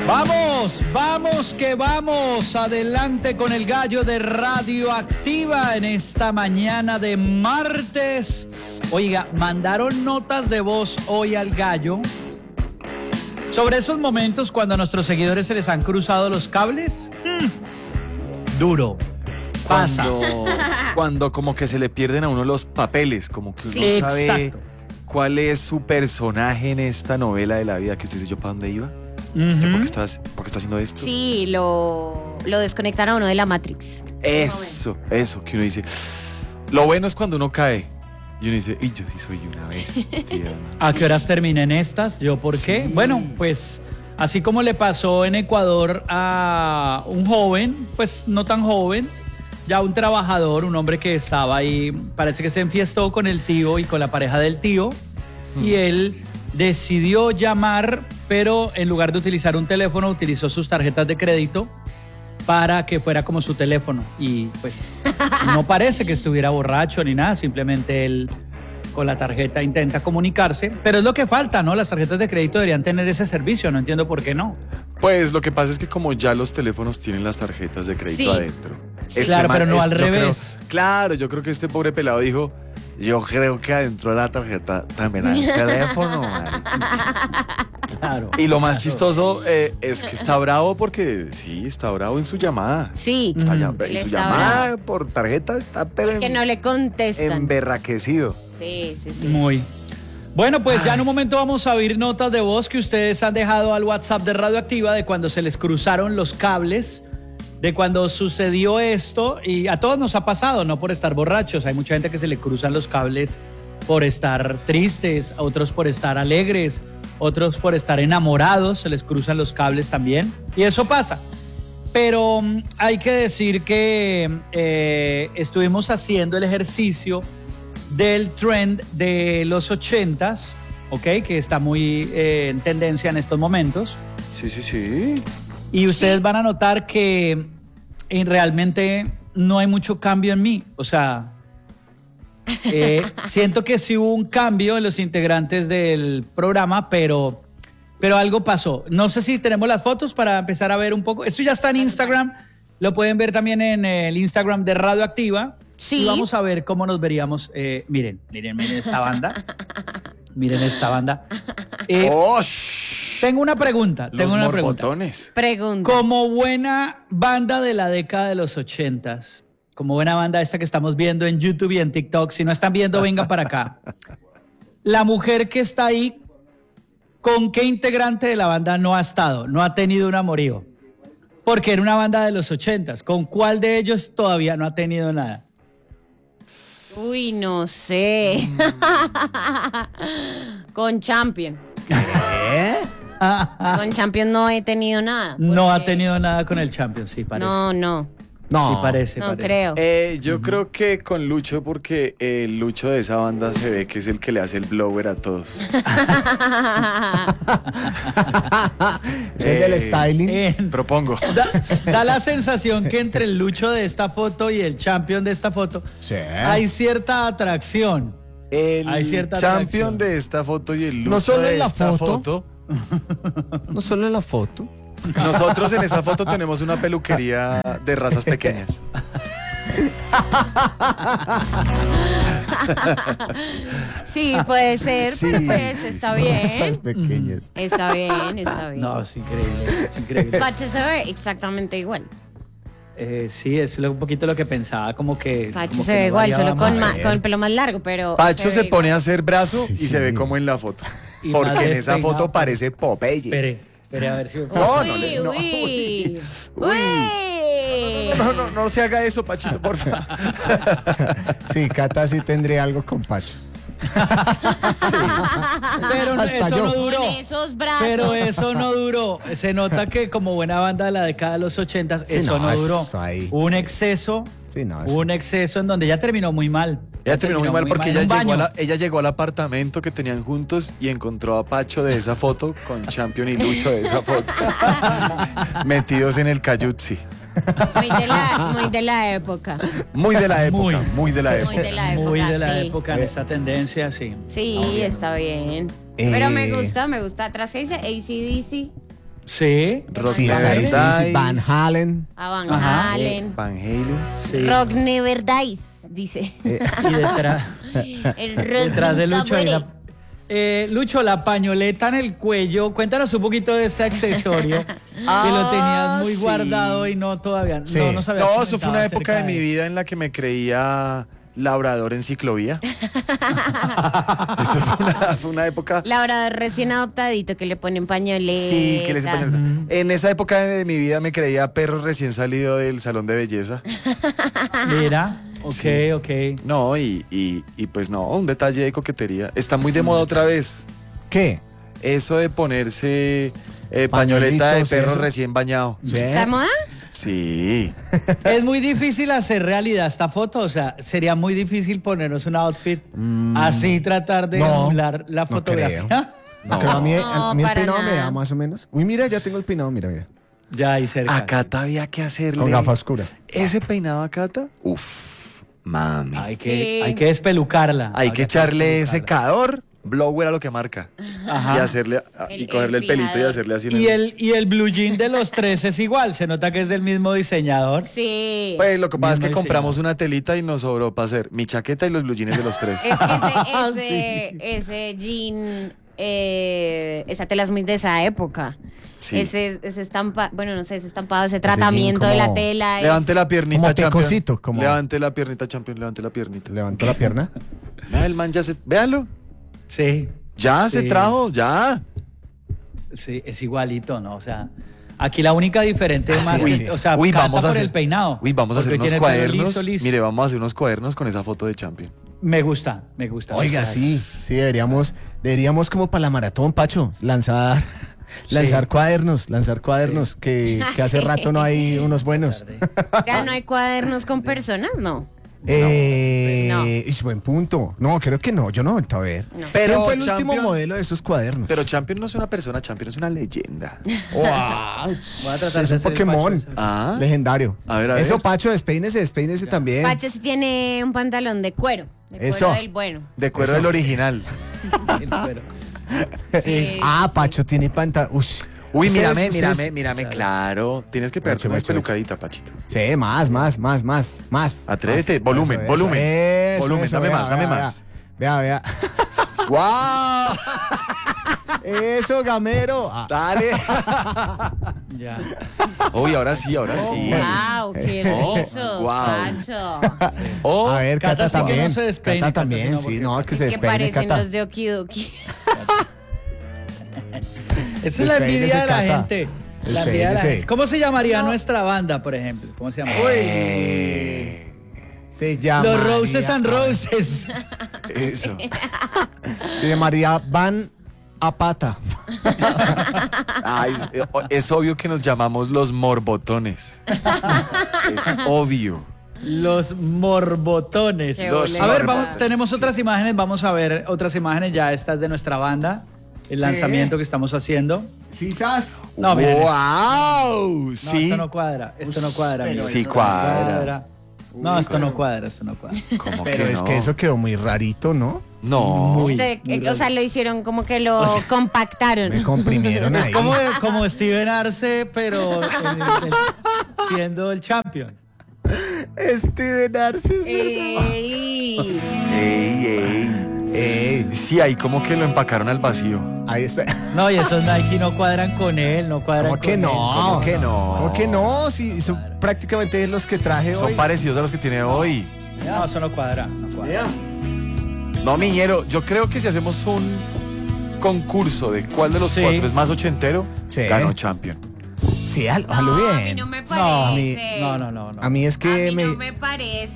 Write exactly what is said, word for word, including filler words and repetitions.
Vamos, vamos que vamos, adelante con el gallo de Radioactiva en esta mañana de martes. Oiga, mandaron notas de voz hoy al gallo sobre esos momentos cuando a nuestros seguidores se les han cruzado los cables. Mm, duro. Pasa. Cuando, cuando como que se le pierden a uno los papeles, como que uno Sí, sabe exacto. cuál es su personaje en esta novela de la vida, que usted dice, ¿yo para dónde iba? Uh-huh. ¿Por qué estás, por qué está haciendo esto? Sí, lo, lo desconectaron a uno de la Matrix. Eso, eso, que uno dice. Lo bueno es cuando uno cae y uno dice, y yo sí soy una bestia. ¿A qué horas terminen estas? ¿Yo por qué? Sí. Bueno, pues así como le pasó en Ecuador a un joven, pues no tan joven, ya un trabajador, un hombre que estaba ahí, parece que se enfiestó con el tío y con la pareja del tío, hmm. y él decidió llamar, pero en lugar de utilizar un teléfono, utilizó sus tarjetas de crédito para que fuera como su teléfono. Y pues no parece que estuviera borracho ni nada, simplemente él con la tarjeta intenta comunicarse. Pero es lo que falta, ¿no? Las tarjetas de crédito deberían tener ese servicio, no entiendo por qué no. Pues lo que pasa es que como ya los teléfonos tienen las tarjetas de crédito Sí. adentro. Sí. Este Claro, man- pero no es- al yo revés. creo- claro, yo creo que este pobre pelado dijo, yo creo que adentro de la tarjeta también hay un teléfono, marica". Claro. Y lo más chistoso eh, es que está bravo porque sí, está bravo en su llamada. Sí, Está Mm. ya- Él en su está llamada bravo. por tarjeta está pero que no le contestan. emberraquecido. Sí, sí, sí. Muy. Bueno, pues ya en un momento vamos a oír notas de voz que ustedes han dejado al WhatsApp de Radioactiva de cuando se les cruzaron los cables, de cuando sucedió esto, y a todos nos ha pasado, no por estar borrachos, hay mucha gente que se le cruzan los cables por estar tristes, otros por estar alegres, otros por estar enamorados, se les cruzan los cables también, y eso pasa. Pero mm, hay que decir que eh, estuvimos haciendo el ejercicio del trend de los ochentas, ¿ok? Que está muy eh, en tendencia en estos momentos. Sí, sí, sí. Y ustedes Sí. van a notar que eh, realmente no hay mucho cambio en mí. O sea, eh, siento que sí hubo un cambio en los integrantes del programa, pero, pero algo pasó. No sé si tenemos las fotos para empezar a ver un poco. Esto ya está en Instagram. Lo pueden ver también en el Instagram de Radioactiva. Sí. Y vamos a ver cómo nos veríamos. Eh, miren, miren, miren esta banda. Miren esta banda. Eh, Oh, shh. tengo una pregunta. Los Tengo una pregunta. borbotones. Pregunta. Como buena banda de la década de los ochentas, como buena banda esta que estamos viendo en YouTube y en TikTok, si no están viendo, vengan para acá. La mujer que está ahí, ¿con qué integrante de la banda no ha estado? No ha tenido un amorío. Porque era una banda de los ochentas. ¿Con cuál de ellos todavía no ha tenido nada? Uy, no sé. Con Champion. Con Champion no he tenido nada. No ha porque- tenido nada con el Champions, sí, parece. No, no. No. Sí, parece, No parece. creo. Eh, yo creo que con Lucho, porque el Lucho de esa banda se ve que es el que le hace el blower a todos. ¿Es el del Eh, styling? En- Propongo. Da, da la sensación que entre el Lucho de esta foto y el Champion de esta foto Sí. hay cierta atracción. El Hay cierta champion atracción. de esta foto y el Lucho No solo de en la esta foto. foto. No solo en la foto. Nosotros en esa foto tenemos una peluquería de razas pequeñas. Sí, puede ser, pero pues sí, está sí. Esas bien. pequeñas. Está bien, está bien. No, es increíble, es increíble. Pacho se ve exactamente igual. Eh, sí, es lo- un poquito lo que pensaba, como que... Pacho como se que ve no igual, variaba solo con, más. ma- con el pelo más largo, pero. Pacho se ve pone igual. a hacer brazo Sí, y se ve sí. como en la foto. Y más Porque en esa despeinado, foto pero- parece Popeye. Espere, espere a ver si... No, no, Uy, le- no, uy, uy. uy. No, no, no se haga eso, Pachito, por favor. Sí, Cata sí tendría algo con Pacho. Pero no- Hasta eso yo. no duró. Con esos brazos. Pero eso no duró. Se nota que como buena banda de la década de los ochentas, Sí, eso no, no, duró. eso ahí. Hubo un exceso, Sí, no, hubo eso- un exceso en donde ya terminó muy mal. Ella terminó muy mal porque en ella un llegó, a baño. la- ella llegó al apartamento que tenían juntos y encontró a Pacho de esa foto con Champion y Lucho de esa foto. Metidos en el cayutzi. Muy de la, muy de la época. Muy de la época, muy, Muy. de la Muy época. de la época. Muy de la sí. época en Eh. esta tendencia, sí. Sí, está bien. Eh. Pero me gusta, me gusta. Atrás que dice A C D C. Sí. Rock Sí, Never sí, sí, sí, Dies. Van Halen. A Van Ajá. Halen. Van Halen. Sí. Rock Never Dies, dice. Y detrás, El rock detrás de nunca Lucho hay muere. la- Eh, Lucho, la pañoleta en el cuello. Cuéntanos un poquito de este accesorio que lo tenías muy sí. guardado y no todavía. Sí. No, no sabías No, comentado eso fue una acerca época de mi vida en la que me creía labrador en ciclovía. Eso fue una, fue una época. Labrador recién adoptadito que le ponen pañoleta. Sí, que les pañoleta. En esa época de mi vida me creía perro recién salido del salón de belleza. Mira, ok, Sí. ok. No, y, y, y pues no, un detalle de coquetería. Está muy de moda otra vez. ¿Qué? Eso de ponerse eh, pañoleta de Pañuelitos, perro eso. recién bañado. ¿Ve? ¿Está de moda? Sí. Es muy difícil hacer realidad esta foto, o sea, sería muy difícil ponernos un outfit así, tratar de no, emular la no fotografía. creo. No, creo, a mí, No, a mí el para peinado me nada. da más o menos. Uy, mira, ya tengo el peinado, mira, mira. Ya ahí cerca. A Cata había que hacerle. Con gafa oscura. Ese peinado a Cata, uff, mami. Hay que, Sí. hay que despelucarla. Hay que echarle despelucarla. secador, blower a lo que marca. Ajá. Y hacerle, a- y El- cogerle el, el pelito y fijador. hacerle así. en Y el, y el blue jean de los tres es igual, se nota que es del mismo diseñador. Sí. Pues lo que pasa es que Mismo compramos una telita y nos sobró para hacer mi chaqueta y los blue jeans de los tres. Es que ese, ese, ese jean, eh, esa tela es muy de esa época. Sí. Ese, ese estampa, bueno, no sé, ese estampado, ese tratamiento jean de la como- tela. es- Levante la piernita, Como champion. tecosito, como- Levante la piernita, champion, levante la piernita. Levantó la pierna. Vea, el man ya se... Véalo. Sí. Ya se Sí. trajo, ya. Sí, es igualito, ¿no? O sea, aquí la única diferente es más, sí. que- o sea, Uy, Cata vamos a por hacer, el peinado. Uy, vamos a hacer porque unos tiene el pelo cuadernos. liso, liso. Mire, vamos a hacer unos cuadernos con esa foto de champion. Me gusta, me gusta. Oiga, sí, sí, deberíamos, deberíamos como para la maratón, Pacho, lanzar, lanzar cuadernos, lanzar cuadernos, que, que hace Sí. rato no hay unos buenos. Ya no hay cuadernos con personas, no. Eh, No. ish, buen punto. No, creo que no, yo no he vuelto a ver. No. Pero ¿Quién fue el último Champion- modelo de esos cuadernos? Pero champion no es una persona, champion es una leyenda. Voy a tratar es de un hacer el Pokémon. Pacho. Ah. Legendario. A ver, a Eso, ver. Pacho, despeínese, despeínese también. Pacho sí tiene un pantalón de cuero. De cuero Eso. del bueno. De cuero Eso. del original. El cuero. Sí. Ah, Pacho tiene panta. Ush. Uy, Ustedes- mírame, ustedes- mírame, mírame, claro. Tienes que pegarte Pacho, una Pacho, pelucadita, Pachito. Sí, más, más, más, más, más. Atrévete, Más. volumen, Eso, volumen. eso, Volumen, eso, dame vea, más, dame vea, más. Vea, vea. ¡Wow! Eso, gamero. Ah, Dale. Ya. Uy, ahora sí, ahora Oh, sí. wow, qué Oh, rizos, wow. Pacho. Oh, a ver, Cata, Cata sí que también. no se despeine, Cata Cata, también, no, sí, porque- no, que Es se que despeine, parecen Cata. los de Okidoki. Esa es la envidia Despeínese, de la Cata. gente. La envidia de la Despeínese. gente. ¿Cómo se llamaría nuestra banda, por ejemplo? ¿Cómo se llama? Eh, Se llama. Los Roses and Roses. eso. Se llamaría Van a Pata. Ay, es, es obvio que nos llamamos los morbotones. Es obvio. Los morbotones. Qué Los A ver, morbotones, vamos, tenemos sí. otras imágenes. Vamos a ver otras imágenes ya estas de nuestra banda. El Sí. lanzamiento que estamos haciendo. ¿Sí, sas? No, miren. esto- ¡Wow! No, Sí. esto no cuadra. Esto no cuadra. pero amigo, sí esto no cuadra. No, esto no cuadra, esto no cuadra. ¿Cómo Pero que es no? que eso quedó muy rarito, ¿no? No. Muy- Usted, muy eh, raro. o sea, lo hicieron como que lo compactaron. Me comprimieron ahí. Es como, como Steven Arce, pero el- el- siendo el champion. Steven Arce, es Ey. Ey, ey. Ey, Sí, ahí como que lo empacaron al vacío. ahí está. No, y esos Nike no cuadran con él, no cuadran ¿Cómo con que él. no? ¿Cómo que no? ¿Cómo que no? Si son prácticamente los que traje Son hoy. parecidos a los que tiene hoy. No, eso no cuadra, no cuadra. No, Miñero, yo creo que si hacemos un concurso de cuál de los Sí. cuatro es más ochentero, Sí. ganó champion. Sí, hazlo No, a mí bien. no me No, parece. no, no, no, no. A mí es A que mí me, no me parece.